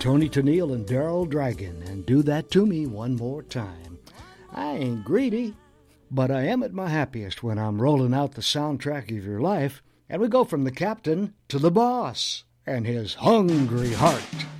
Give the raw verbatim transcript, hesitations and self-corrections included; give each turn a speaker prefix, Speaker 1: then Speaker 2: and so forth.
Speaker 1: Tony Tennille and Daryl Dragon, and Do That To Me One More Time. I ain't greedy, but I am at my happiest when I'm rolling out the soundtrack of your life, and we go from the captain to the boss and his hungry heart.